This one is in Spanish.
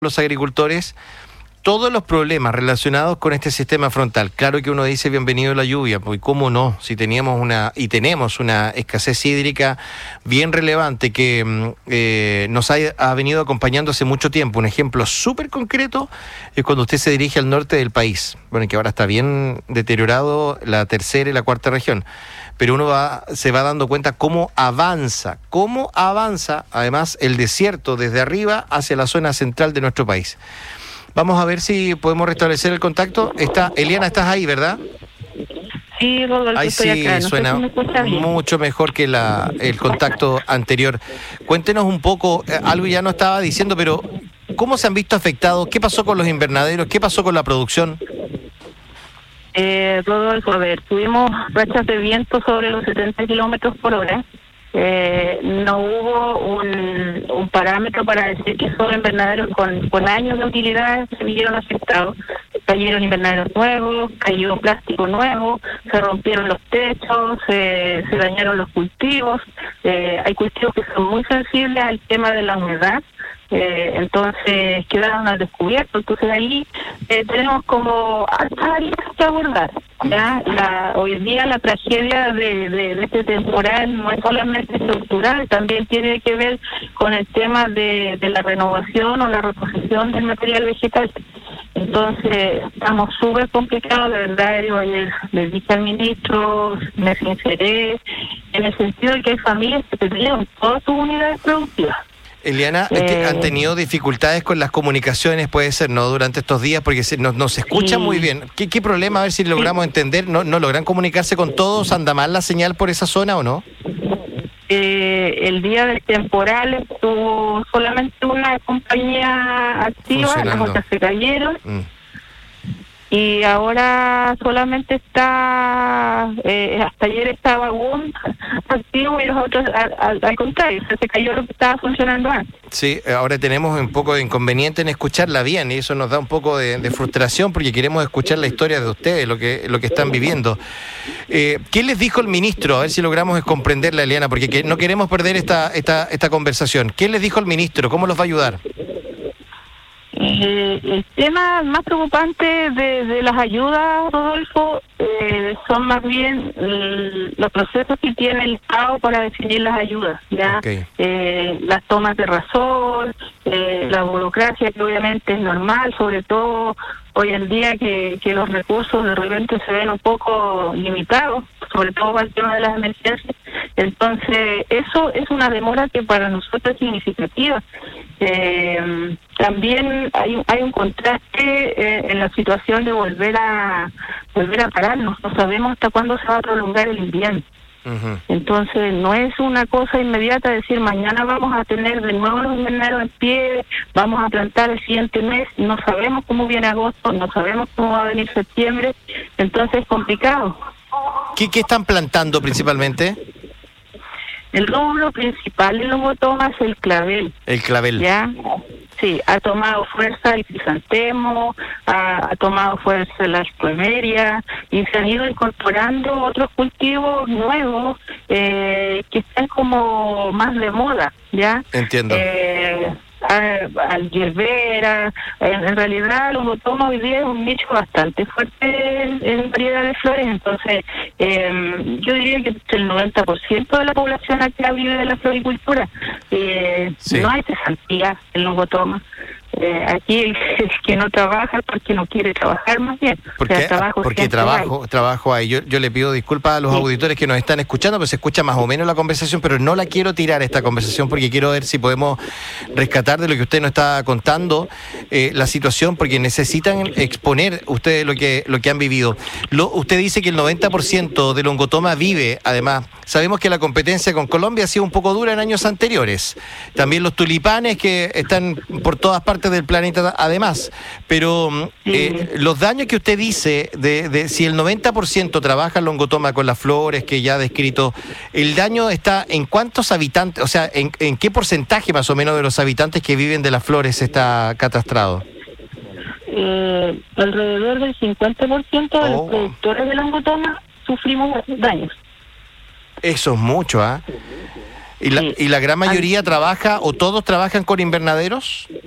los agricultores todos los problemas relacionados con este sistema frontal. Claro que uno dice bienvenido la lluvia, pues cómo no, si tenemos una escasez hídrica bien relevante que nos ha venido acompañando hace mucho tiempo. Un ejemplo súper concreto es cuando usted se dirige al norte del país, bueno, que ahora está bien deteriorado la tercera y la cuarta región, pero uno se va dando cuenta cómo avanza además el desierto desde arriba hacia la zona central de nuestro país. Vamos a ver si podemos restablecer el contacto. Eliana, estás ahí, ¿verdad? Sí, Rodolfo, ahí estoy sí, acá. No suena mucho mejor que el contacto anterior. Cuéntenos un poco, algo ya no estaba diciendo, pero ¿cómo se han visto afectados? ¿Qué pasó con los invernaderos? ¿Qué pasó con la producción? Rodolfo, a ver, tuvimos rachas de viento sobre los 70 kilómetros por hora. No hubo un parámetro para decir que solo invernaderos con años de utilidad se vieron afectados. Cayeron invernaderos nuevos, cayó plástico nuevo, se rompieron los techos, se dañaron los cultivos. Hay cultivos que son muy sensibles al tema de la humedad. Entonces quedaron al descubierto. Entonces ahí tenemos como áreas que abordar. ¿Ya? Hoy en día la tragedia de este temporal no es solamente estructural, también tiene que ver con el tema de la renovación o la reposición del material vegetal. Entonces estamos súper complicados, de verdad. Yo ayer le dije al ministro, me sinceré, en el sentido de que hay familias que perdieron todas sus unidades productivas. Eliana, ¿han tenido dificultades con las comunicaciones, puede ser, no, durante estos días? Porque no se escucha muy bien. ¿Qué problema? A ver si logramos entender. ¿No logran comunicarse con todos? ¿Anda mal la señal por esa zona o no? El día del temporal estuvo solamente una compañía activa, las otras se cayeron. Y ahora solamente está, hasta ayer estaba un activo y los otros al contrario, se cayó lo que estaba funcionando antes. Sí, ahora tenemos un poco de inconveniente en escucharla bien y eso nos da un poco de frustración porque queremos escuchar la historia de ustedes, lo que están viviendo. ¿Qué les dijo el ministro? A ver si logramos comprenderla, Eliana, porque no queremos perder esta conversación. ¿Qué les dijo el ministro? ¿Cómo los va a ayudar? El tema más preocupante de las ayudas, Rodolfo, son más bien los procesos que tiene el Estado para definir las ayudas, ¿ya? Okay. Las tomas de razón, la burocracia que obviamente es normal, sobre todo hoy en día que los recursos de repente se ven un poco limitados, sobre todo para el tema de las emergencias. Entonces, eso es una demora que para nosotros es significativa. También hay un contraste en la situación de volver a pararnos. No sabemos hasta cuándo se va a prolongar el invierno. Uh-huh. Entonces no es una cosa inmediata decir mañana vamos a tener de nuevo los invernaderos en pie, vamos a plantar el siguiente mes. No sabemos cómo viene agosto, no sabemos cómo va a venir septiembre. Entonces es complicado. ¿Qué están plantando principalmente? El rubro principal en Longotoma es el clavel. El clavel. ¿Ya? Sí, ha tomado fuerza el crisantemo, ha tomado fuerza la astroemeria y se han ido incorporando otros cultivos nuevos que están como más de moda, ¿ya? Entiendo. Al hierbera, en realidad Longotoma hoy día es un nicho bastante fuerte en variedad de flores. Entonces yo diría que el 90% de la población acá vive de la floricultura. Sí. No hay cesantía en Longotoma. Aquí el que no trabaja es porque no quiere trabajar, más bien. Porque trabajo ahí. Yo le pido disculpas a los auditores que nos están escuchando, pero se escucha más o menos la conversación, pero no la quiero tirar esta conversación porque quiero ver si podemos rescatar de lo que usted nos está contando la situación, porque necesitan exponer ustedes lo que han vivido. Usted dice que el 90% de Longotoma vive, además, sabemos que la competencia con Colombia ha sido un poco dura en años anteriores. También los tulipanes que están por todas partes del planeta además, pero los daños que usted dice de si el 90% trabaja en Longotoma con las flores que ya ha descrito, el daño está en cuántos habitantes, o sea, en qué porcentaje más o menos de los habitantes que viven de las flores está catastrado. Alrededor del 50% de los productores de Longotoma sufrimos daños. Eso es mucho, ¿ah? ¿Y la gran mayoría trabaja o todos trabajan con invernaderos?